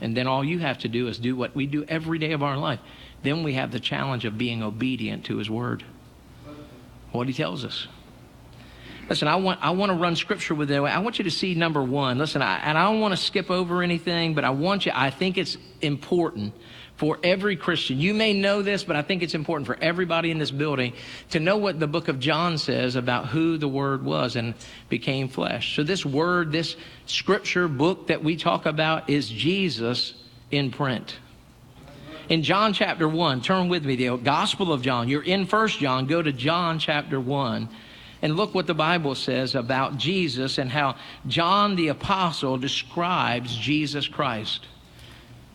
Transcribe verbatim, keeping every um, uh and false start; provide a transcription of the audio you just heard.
And then all you have to do is do what we do every day of our life. Then we have the challenge of being obedient to his word, what he tells us. Listen, I want I want to run scripture with you. I want you to see number one. Listen, I, and I don't want to skip over anything, but I want you, I think it's important for every Christian. You may know this, but I think it's important for everybody in this building to know what the book of John says about who the Word was and became flesh. So this word, this scripture book that we talk about is Jesus in print. In John chapter one, turn with me, the Gospel of John. You're in First John, go to John chapter one. And look what the Bible says about Jesus and how John the Apostle describes Jesus Christ.